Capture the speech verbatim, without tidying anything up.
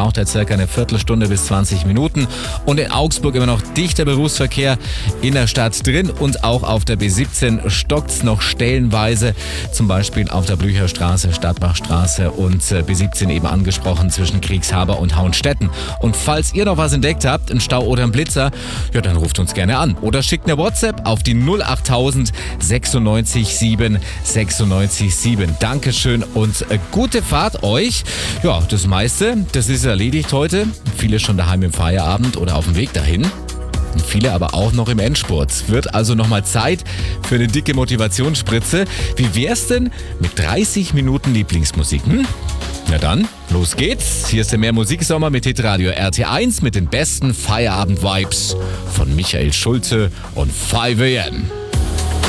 braucht er circa eine Viertelstunde bis zwanzig Minuten. Und in Augsburg immer noch dichter Berufsverkehr in der Stadt drin und auch auf der B siebzehn stockt's noch stellenweise, zum Beispiel auf der Blücherstraße, Stadtbachstraße und B siebzehn eben angesprochen zwischen Kriegshaber und Hauenstetten. Und falls ihr noch was entdeckt habt, einen Stau oder einen Blitzer, ja, dann ruft uns gerne an oder schickt eine WhatsApp auf die null acht tausend sechsundneunzig sieben sechsundneunzig sieben. Dankeschön und äh, gute Fahrt euch. Ja, das meiste, das ist erledigt heute. Viele schon daheim im Feierabend oder auf dem Weg dahin. Viele aber auch noch im Endspurt. Wird also nochmal Zeit für eine dicke Motivationsspritze. Wie wär's denn mit dreißig Minuten Lieblingsmusik? Hm? Na dann, los geht's. Hier ist der Mehr Musiksommer mit Hitradio R T eins mit den besten Feierabend-Vibes von Michael Schulte und fünf a m.